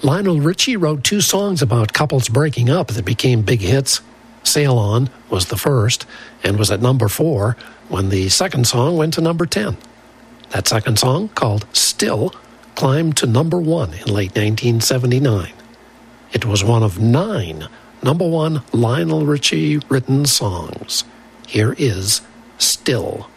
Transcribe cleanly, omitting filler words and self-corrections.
Lionel Richie wrote 2 songs about couples breaking up that became big hits. Sail On was the first and was at number 4 when the second song went to number 10. That second song, called Still, climbed to number 1 in late 1979. It was one of 9 number 1 Lionel Richie written songs. Here is Still.